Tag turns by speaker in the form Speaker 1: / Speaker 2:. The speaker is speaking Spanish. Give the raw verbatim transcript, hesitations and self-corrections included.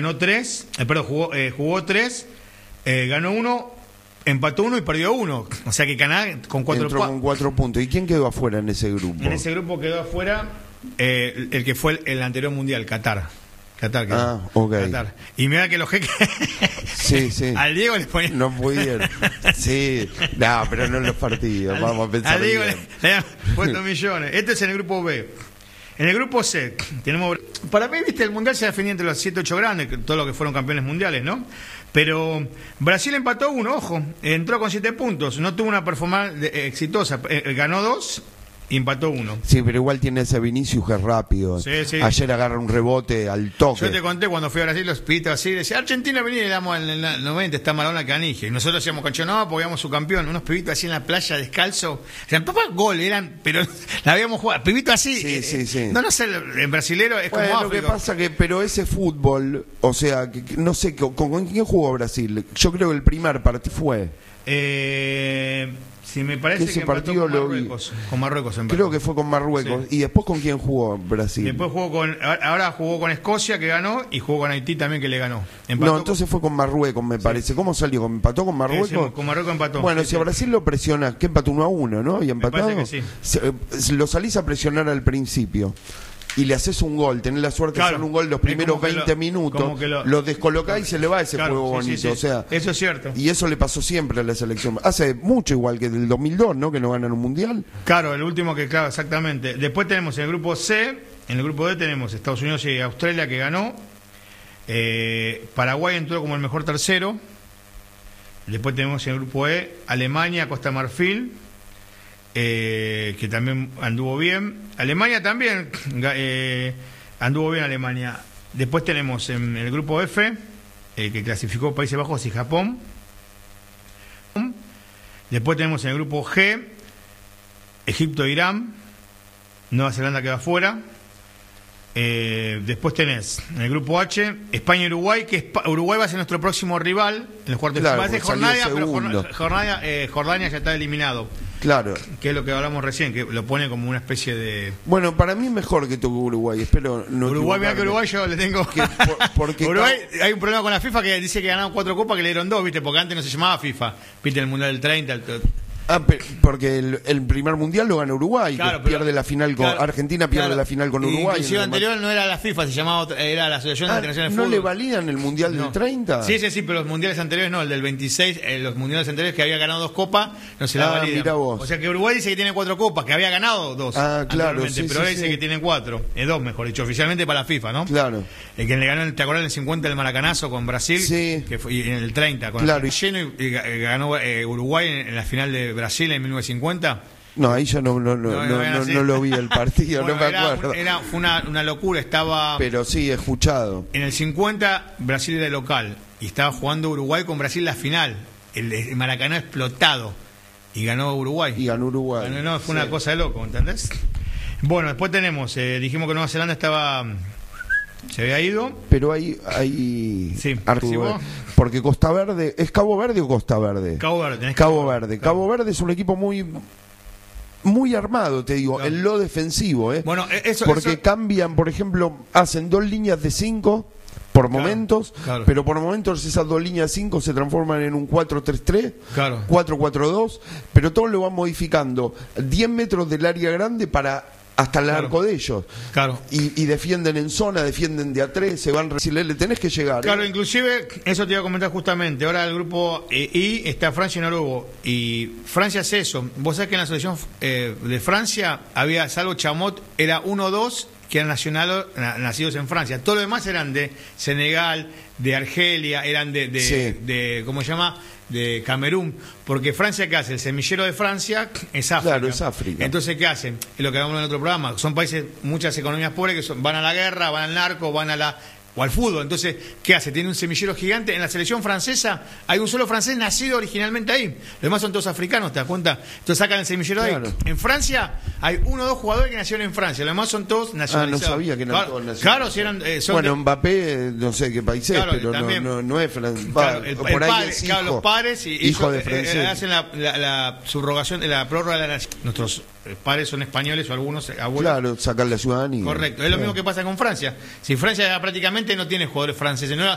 Speaker 1: Ganó tres, eh, perdón, jugó, eh, jugó tres, eh, ganó uno, empató uno y perdió uno. O sea que Canadá con cuatro,
Speaker 2: Entró con cuatro puntos. ¿Y quién quedó afuera en ese grupo?
Speaker 1: En ese grupo quedó afuera eh, el, el que fue el, el anterior mundial, Qatar. Qatar, quedó.
Speaker 2: Ah, ok.
Speaker 1: Qatar. Y mira que los jeques
Speaker 2: sí, sí.
Speaker 1: al Diego les ponían.
Speaker 2: No pudieron. Sí, no, pero no en los partidos.
Speaker 1: Al,
Speaker 2: vamos a pensar.
Speaker 1: Al Diego
Speaker 2: bien.
Speaker 1: le, le han puesto millones. Este es en el grupo B. En el grupo C tenemos, para mí, viste, el mundial se definía entre los siete ocho grandes, todos los que fueron campeones mundiales, ¿no? Pero Brasil empató uno, ojo, entró con siete puntos, no tuvo una performance de, exitosa, eh, ganó dos y empató uno.
Speaker 2: Sí, pero igual tiene ese Vinicius que es rápido.
Speaker 1: Sí, sí.
Speaker 2: Ayer agarra un rebote al toque.
Speaker 1: Yo te conté cuando fui a Brasil, los pitos así, decía, Argentina venía y le damos en el noventa, está Maradona Canija. Y nosotros decíamos, cancho, no, porque íbamos su campeón. Unos pibitos así en la playa, descalzo. Decían, papá, gol, eran, pero la habíamos jugado. Pibitos así.
Speaker 2: Sí,
Speaker 1: eh,
Speaker 2: sí, sí.
Speaker 1: No, no sé, en brasilero es
Speaker 2: Bueno,
Speaker 1: como
Speaker 2: lo que
Speaker 1: África.
Speaker 2: pasa que, pero ese fútbol, o sea, que, que no sé, ¿con, ¿con quién jugó Brasil? Yo creo que el primer partido fue.
Speaker 1: Eh... Sí, me parece
Speaker 2: ese
Speaker 1: que
Speaker 2: partido
Speaker 1: con
Speaker 2: lo
Speaker 1: Marruecos, con Marruecos empató.
Speaker 2: Creo que fue con Marruecos.
Speaker 1: Sí.
Speaker 2: ¿Y después con quién jugó Brasil?
Speaker 1: Después jugó con, ahora jugó con Escocia, que ganó, y jugó con Haití también, que le ganó. Empató
Speaker 2: no, entonces fue con Marruecos, me parece. Sí. ¿Cómo salió? ¿Empató con Marruecos?
Speaker 1: Sí, con Marruecos empató.
Speaker 2: Bueno,
Speaker 1: sí,
Speaker 2: si a
Speaker 1: sí.
Speaker 2: Brasil lo presiona, ¿qué empató uno a uno, no? ¿Y empatado?
Speaker 1: Me parece que sí.
Speaker 2: Se, lo salís a presionar al principio y le haces un gol, tenés la suerte
Speaker 1: claro,
Speaker 2: de hacer un gol los primeros veinte
Speaker 1: lo,
Speaker 2: minutos,
Speaker 1: lo,
Speaker 2: lo descolocás y se le va ese
Speaker 1: claro,
Speaker 2: juego
Speaker 1: sí,
Speaker 2: bonito.
Speaker 1: Sí, sí.
Speaker 2: O sea,
Speaker 1: eso es cierto.
Speaker 2: Y eso le pasó siempre a la selección. Hace mucho igual que del dos mil dos, ¿no? Que no ganan un mundial.
Speaker 1: Claro, el último que, claro, exactamente. Después tenemos en el grupo C, en el grupo D tenemos Estados Unidos y Australia, que ganó. Eh, Paraguay entró como el mejor tercero. Después tenemos en el grupo E Alemania, Costa de Marfil, eh, que también anduvo bien. Alemania también eh, anduvo bien Alemania. Después tenemos en el grupo F, eh, que clasificó Países Bajos y Japón. Después tenemos en el grupo G, Egipto e Irán. Nueva Zelanda queda afuera. Eh, después tenés en el grupo H España y Uruguay, que es, Uruguay va a ser nuestro próximo rival en el cuarto
Speaker 2: claro,
Speaker 1: de final. Jordania, pero Jordania, eh, Jordania ya está eliminado.
Speaker 2: Claro.
Speaker 1: Que es lo que hablamos recién, que lo pone como una especie de...
Speaker 2: Bueno, para mí es mejor que toque Uruguay, espero no
Speaker 1: Uruguay, mira que Uruguay yo le tengo...
Speaker 2: Que por, porque
Speaker 1: Uruguay, hay un problema con la FIFA que dice que ganaron cuatro copas, que le dieron dos, ¿viste? Porque antes no se llamaba FIFA. ¿Viste? El Mundial del treinta... El...
Speaker 2: Ah, porque el, el primer mundial lo gana Uruguay, claro, que pero, pierde la final con claro, Argentina pierde claro, la final con Uruguay.
Speaker 1: El inclusive anterior no era la FIFA, se llamaba otra, era la Asociación
Speaker 2: ah,
Speaker 1: Internacional de
Speaker 2: ¿no
Speaker 1: Fútbol.
Speaker 2: le validan el mundial no. del treinta?
Speaker 1: Sí, sí, sí, pero los mundiales anteriores no, el del veintiséis, eh, los mundiales anteriores que había ganado dos copas, no se la
Speaker 2: ah,
Speaker 1: validan.
Speaker 2: Mirá vos.
Speaker 1: O sea que Uruguay dice que tiene cuatro copas, que había ganado dos.
Speaker 2: Ah, claro, sí,
Speaker 1: pero ahora
Speaker 2: sí,
Speaker 1: dice
Speaker 2: sí.
Speaker 1: que tienen cuatro, eh, dos mejor dicho, oficialmente para la FIFA, ¿no?
Speaker 2: Claro.
Speaker 1: El que le ganó, ¿te acordás del cincuenta del Maracanazo con Brasil?
Speaker 2: Sí.
Speaker 1: Que fue, y en el treinta, con
Speaker 2: claro.
Speaker 1: el lleno y, y ganó eh, Uruguay en, en la final de Brasil en mil novecientos cincuenta.
Speaker 2: No, ahí ya no, no, no, no, no, no, no lo vi el partido, bueno, no me
Speaker 1: era,
Speaker 2: acuerdo.
Speaker 1: Era, fue una, una locura, estaba...
Speaker 2: Pero sí, he escuchado.
Speaker 1: En el cincuenta, Brasil era local, y estaba jugando Uruguay con Brasil la final. El, el Maracaná explotado, y ganó Uruguay.
Speaker 2: Y ganó Uruguay.
Speaker 1: Ganó, no, fue
Speaker 2: sí.
Speaker 1: una cosa de loco, ¿entendés? Bueno, después tenemos, eh, dijimos que Nueva Zelanda estaba... Se había ido.
Speaker 2: Pero hay... hay
Speaker 1: sí,
Speaker 2: Arturo, porque Costa Verde... ¿Es Cabo Verde o Costa Verde?
Speaker 1: Cabo Verde.
Speaker 2: Cabo, Cabo Verde. Claro. Cabo Verde es un equipo muy... muy armado, te digo, claro. En lo defensivo, ¿eh?
Speaker 1: Bueno, eso,
Speaker 2: porque
Speaker 1: eso...
Speaker 2: cambian, por ejemplo, hacen dos líneas de cinco por claro, momentos, claro. Pero por momentos esas dos líneas de cinco se transforman en un cuatro tres tres,
Speaker 1: claro.
Speaker 2: cuatro cuatro dos, pero todo lo van modificando diez metros del área grande para hasta el claro. arco de ellos.
Speaker 1: Claro.
Speaker 2: Y, y defienden en zona, defienden de a tres, se van... Si le, le tenés que llegar.
Speaker 1: Claro,
Speaker 2: ¿eh?
Speaker 1: Inclusive, eso te iba a comentar justamente. Ahora el grupo eh, I está Francia y Noruega. Y Francia hace eso. Vos sabés que en la selección eh, de Francia había, salvo Chamot, era uno dos que eran nacionales, nacidos en Francia. Todo lo demás eran de Senegal, de Argelia, eran de, de,
Speaker 2: sí.
Speaker 1: de ¿cómo se llama?, de Camerún, porque Francia, ¿qué hace? El semillero de Francia es África.
Speaker 2: Claro, es África.
Speaker 1: Entonces, ¿qué hacen? Es lo que hablamos en el otro programa. Son países, muchas economías pobres que son, van a la guerra, van al narco, van a la... o al fútbol. Entonces, ¿qué hace? Tiene un semillero gigante. En la selección francesa hay un solo francés nacido originalmente ahí. Los demás son todos africanos, ¿te das cuenta? Entonces sacan el semillero
Speaker 2: claro.
Speaker 1: de ahí. En Francia hay uno o dos jugadores que nacieron en Francia. Los demás son todos nacionalizados.
Speaker 2: Ah, no sabía que eran
Speaker 1: claro,
Speaker 2: todos nacionalizados.
Speaker 1: Claro, si eran... Eh, son
Speaker 2: bueno,
Speaker 1: de...
Speaker 2: Mbappé, no sé qué país es,
Speaker 1: claro,
Speaker 2: pero no, no, no es francés.
Speaker 1: Claro, el,
Speaker 2: por
Speaker 1: el
Speaker 2: ahí
Speaker 1: padre,
Speaker 2: es
Speaker 1: claro,
Speaker 2: hijo,
Speaker 1: los padres y
Speaker 2: hijo
Speaker 1: ellos,
Speaker 2: de francés.
Speaker 1: eh, hacen la, la, la subrogación, la prórroga de la nación. Nuestros padres son españoles o algunos abuelos.
Speaker 2: Claro, sacar la ciudadanía.
Speaker 1: Correcto, es lo
Speaker 2: claro.
Speaker 1: mismo que pasa con Francia. Si Francia prácticamente no tiene jugadores franceses, no era,